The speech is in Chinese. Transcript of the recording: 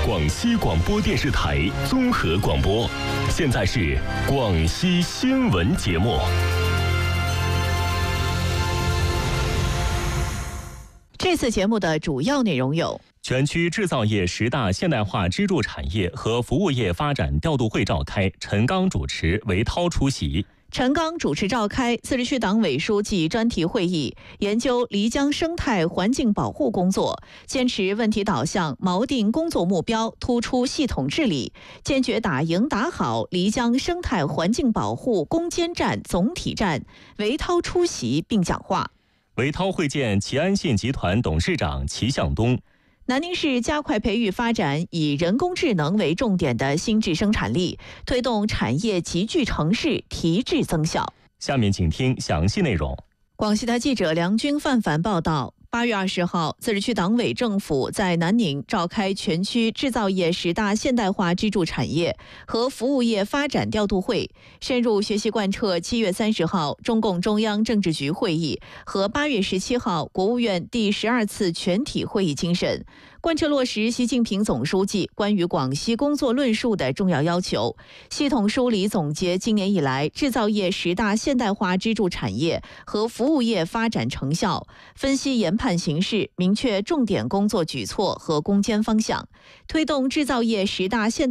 广西广播电视台综合广播。现在是广西新闻节目。 这次节目的主要内容有： 全区制造业10大现代化支柱产业和服务业发展调度会召开，陈刚主持，韦涛出席。 陈刚主持召开自治区党委书记专题会议，研究漓江生态环境保护工作，坚持问题导向，锚定工作目标，突出系统治理，坚决打赢打好漓江生态环境保护攻坚战总体战。韦涛出席并讲话。 韦涛会见齐安信集团董事长齐向东。 南宁市加快培育发展以人工智能为重点的新质生产力，推动产业集聚城市提质增效。 下面请听详细内容。 广西台记者梁军范凡报道。8月20号，自治区党委政府在南宁召开全区制造业10大现代化支柱产业和服务业发展调度会，深入学习贯彻7月30号中共中央政治局会议和8月17号国务院第12次全体会议精神，贯彻落实习近平总书记关于广西工作论述的重要要求，系统梳理总结今年以来制造业10大现代化支柱产业和服务业发展成效，分析研判形势，明确重点工作举措和攻坚方向，推动制造业10大现代